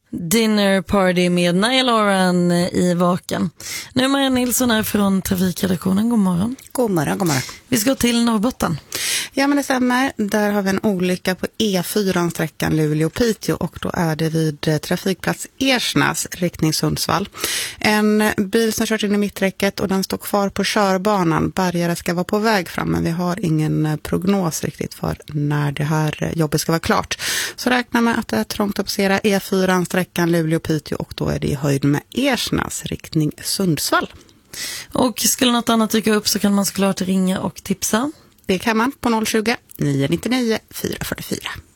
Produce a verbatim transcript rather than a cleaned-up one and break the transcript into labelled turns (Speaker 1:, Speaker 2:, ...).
Speaker 1: Dinner Party med Niall Lauren i Vaken. Nu är Maja Nilsson här från Trafikredaktionen. God morgon.
Speaker 2: God morgon, god morgon.
Speaker 1: Vi ska till Norrbotten.
Speaker 2: Ja, men det stämmer. Där har vi en olycka på E fyra, sträckan Luleå-Piteå, och då är det vid trafikplats Ersnäs, riktning Sundsvall. En bil som kört in i mitträcket och den står kvar på körbanan. Bärgare ska vara på väg fram, men vi har ingen prognos riktigt för när det här jobbet ska vara klart. Så räkna med att det är trångt att passera E fyra, sträckan Luleå-Piteå, och då är det i höjd med Ersnäs, riktning Sundsvall.
Speaker 1: Och skulle något annat dyka upp så kan man såklart ringa och tipsa.
Speaker 2: Det kan man på noll tjugo, nio nio nio, fyra fyra fyra.